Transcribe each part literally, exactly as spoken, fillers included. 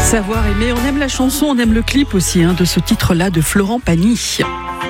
Savoir aimer, on aime la chanson, on aime le clip aussi hein, de ce titre-là de Florent Pagny. Ici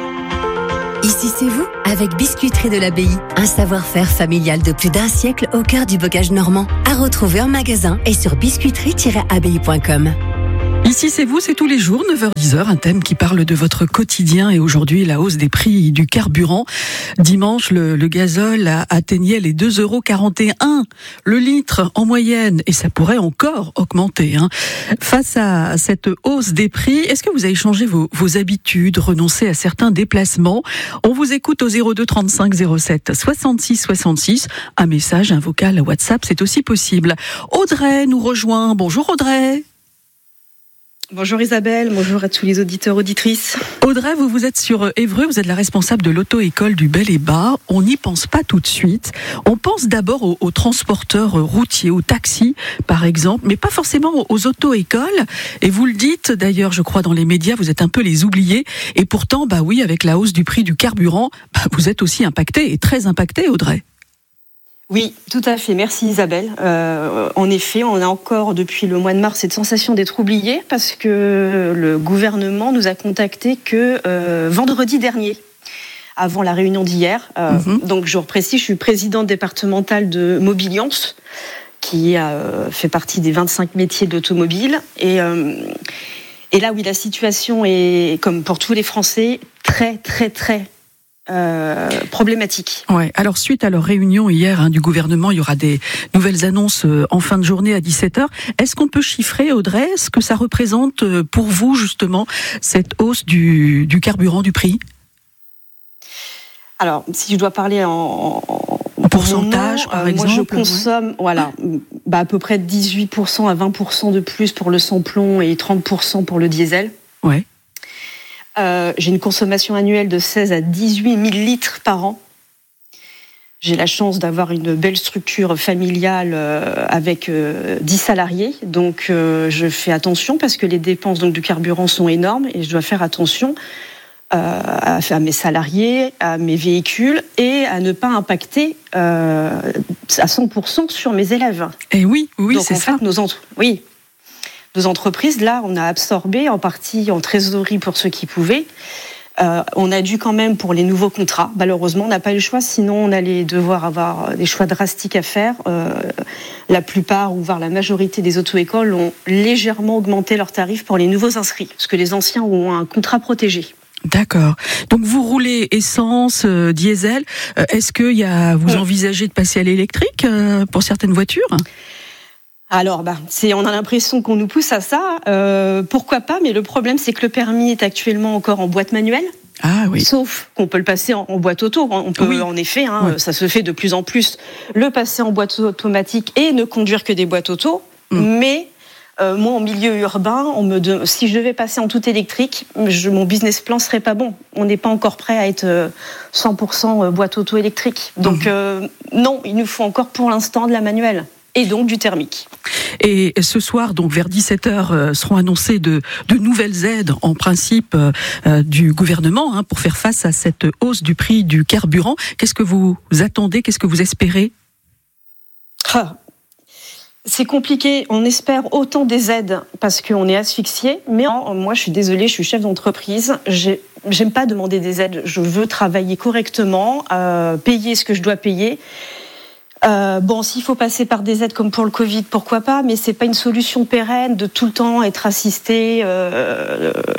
c'est vous, avec Biscuiterie de l'Abbaye, un savoir-faire familial de plus d'un siècle au cœur du bocage normand. À retrouver en magasin et sur biscuiterie tiret abbaye point com. Ici c'est vous, c'est tous les jours, neuf heures dix, un thème qui parle de votre quotidien et aujourd'hui la hausse des prix du carburant. Dimanche, le, le gazole a atteignait les deux euros quarante et un le litre en moyenne et ça pourrait encore augmenter. Hein. Face à cette hausse des prix, est-ce que vous avez changé vos, vos habitudes, renoncé à certains déplacements? On vous écoute au zéro deux trente-cinq zéro sept soixante-six soixante-six. Un message, un vocal WhatsApp, c'est aussi possible. Audrey nous rejoint. Bonjour Audrey. Bonjour Isabelle, bonjour à tous les auditeurs, auditrices. Audrey, vous, vous êtes sur Évreux, vous êtes la responsable de l'auto-école du Bel et Bas. On n'y pense pas tout de suite. On pense d'abord aux, aux transporteurs routiers, aux taxis par exemple, mais pas forcément aux auto-écoles. Et vous le dites d'ailleurs, je crois, dans les médias, vous êtes un peu les oubliés. Et pourtant, bah oui, avec la hausse du prix du carburant, bah vous êtes aussi impacté et très impacté, Audrey. Oui, tout à fait. Merci Isabelle. Euh, en effet, on a encore depuis le mois de mars cette sensation d'être oubliés parce que le gouvernement nous a contactés que euh, vendredi dernier, avant la réunion d'hier. Euh, mm-hmm. Donc, je précise, je suis présidente départementale de Mobiliance, qui euh, fait partie des vingt-cinq métiers de l'automobile. Et, euh, et là, oui, la situation est, comme pour tous les Français, très, très, très Euh, problématique. Ouais. Alors suite à leur réunion hier hein, du gouvernement, il y aura des nouvelles annonces euh, en fin de journée à dix-sept heures. Est-ce qu'on peut chiffrer, Audrey, ce que ça représente euh, pour vous justement cette hausse du, du carburant, du prix? Alors, si je dois parler en, en pourcentage, nom, par euh, exemple, moi je consomme, ouais. voilà, bah à peu près dix-huit pour cent à vingt pour cent de plus pour le sans-plomb et trente pour cent pour le diesel. Ouais. Euh, j'ai une consommation annuelle de seize à dix-huit mille litres par an. J'ai la chance d'avoir une belle structure familiale euh, avec euh, dix salariés. Donc, euh, je fais attention parce que les dépenses donc, du carburant sont énormes et je dois faire attention euh, à, à mes salariés, à mes véhicules et à ne pas impacter euh, à cent pour cent sur mes élèves. Et oui, oui, donc, c'est en ça. Fait, nos entre... Oui. Nos entreprises, là, on a absorbé en partie en trésorerie pour ceux qui pouvaient. Euh, on a dû quand même pour les nouveaux contrats. Malheureusement, on n'a pas eu le choix, sinon on allait devoir avoir des choix drastiques à faire. Euh, la plupart, ou voire la majorité des auto-écoles ont légèrement augmenté leurs tarifs pour les nouveaux inscrits, parce que les anciens ont un contrat protégé. D'accord. Donc vous roulez essence, euh, diesel. Euh, est-ce que y a, vous envisagez de passer à l'électrique euh, pour certaines voitures ? Alors, bah, c'est, on a l'impression qu'on nous pousse à ça. Euh, pourquoi pas ? Mais le problème, c'est que le permis est actuellement encore en boîte manuelle. Ah oui. Sauf qu'on peut le passer en, en boîte auto. On peut, oui. en effet, hein, ouais. ça se fait de plus en plus, le passer en boîte automatique et ne conduire que des boîtes auto. Mm. Mais euh, moi, en milieu urbain, on me de, si je devais passer en tout électrique, je, mon business plan serait pas bon. On n'est pas encore prêt à être cent pour cent boîte auto électrique. Donc mm. euh, non, il nous faut encore pour l'instant de la manuelle. Et donc du thermique. Et ce soir, donc vers dix-sept heures, euh, seront annoncées de, de nouvelles aides, en principe, euh, du gouvernement hein, pour faire face à cette hausse du prix du carburant. Qu'est-ce que vous attendez ? Qu'est-ce que vous espérez ? ah, C'est compliqué. On espère autant des aides parce qu'on est asphyxié. Mais en, moi, je suis désolée, je suis chef d'entreprise. J'ai, j'aime pas demander des aides. Je veux travailler correctement, euh, payer ce que je dois payer. Euh, bon, s'il faut passer par des aides comme pour le Covid, pourquoi pas, mais c'est pas une solution pérenne de tout le temps être assisté. Euh, euh,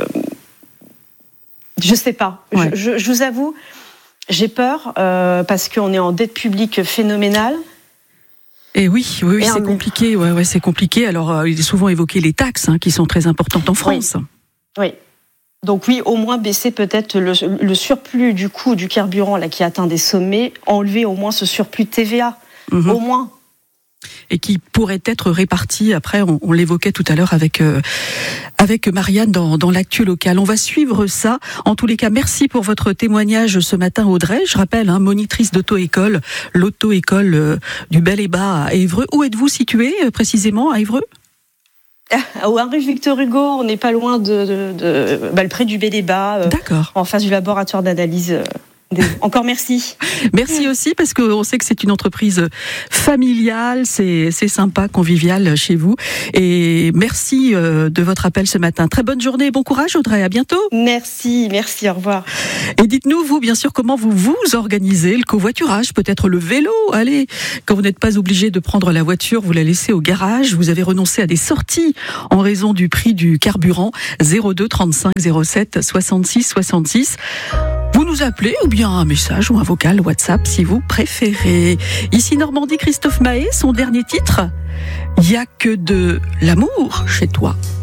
je sais pas. Ouais. Je, je, je vous avoue, j'ai peur euh, parce qu'on est en dette publique phénoménale. Et oui, oui, oui, Et c'est un... compliqué. Ouais, ouais, c'est compliqué. Alors, euh, il est souvent évoqué les taxes hein, qui sont très importantes en France. Oui. oui. Donc oui, au moins baisser peut-être le, le surplus du coût du carburant là qui atteint des sommets, enlever au moins ce surplus de T V A. Mmh. Au moins. Et qui pourrait être réparti, après, on, on l'évoquait tout à l'heure avec, euh, avec Marianne dans, dans l'actu locale. On va suivre ça. En tous les cas, merci pour votre témoignage ce matin, Audrey. Je rappelle, hein, monitrice d'auto-école, l'auto-école euh, du Bel et Bas à Évreux. Où êtes-vous située euh, précisément à Évreux ? Au rue Victor Hugo, on n'est pas loin de, de, de bah, près du Bel et Bas, euh, D'accord. en face du laboratoire d'analyse. Euh, Encore merci. Merci aussi parce qu'on sait que c'est une entreprise familiale, c'est, c'est sympa, convivial chez vous. Et merci de votre appel ce matin. Très bonne journée et bon courage Audrey, à bientôt. Merci, merci, au revoir. Et dites-nous, vous, bien sûr, comment vous vous organisez le covoiturage, peut-être le vélo. Allez, quand vous n'êtes pas obligé de prendre la voiture, vous la laissez au garage, vous avez renoncé à des sorties en raison du prix du carburant. zéro deux trente-cinq zéro sept soixante-six soixante-six. Vous nous appelez ou bien un message ou un vocal WhatsApp si vous préférez. Ici Normandie, Christophe Maé, son dernier titre, il n'y a que de l'amour chez toi.